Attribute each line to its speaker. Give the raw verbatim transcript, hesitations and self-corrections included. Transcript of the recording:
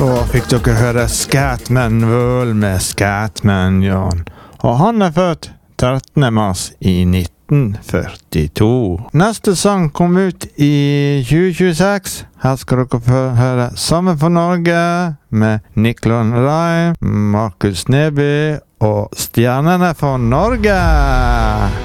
Speaker 1: Da fikk dere høre Scatman World med Scatman John. Og han er født trettende mars i nitten førtito. Neste sang kom ut i tjue tjueseks. Her skal dere få høre Sammen for Norge med Niklon Reim, Markus Neby og Stjernene for Norge.